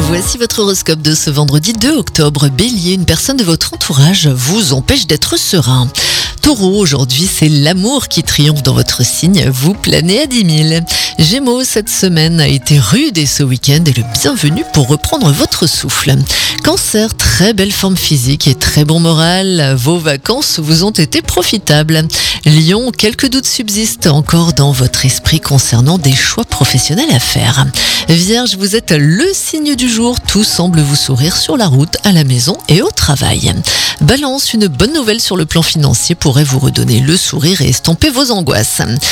Voici votre horoscope de ce vendredi 2 octobre. Bélier, une personne de votre entourage vous empêche d'être serein. Taureau, aujourd'hui c'est l'amour qui triomphe dans votre signe, vous planez à 10 000. Gémeaux, cette semaine a été rude et ce week-end est le bienvenu pour reprendre votre souffle. Cancer, très belle forme physique et très bon moral, vos vacances vous ont été profitables. Lion, quelques doutes subsistent encore dans votre esprit concernant des choix professionnels à faire. Vierge, vous êtes le signe du jour, tout semble vous sourire sur la route, à la maison et au travail. Balance, une bonne nouvelle sur le plan financier pourrait vous redonner le sourire et estomper vos angoisses.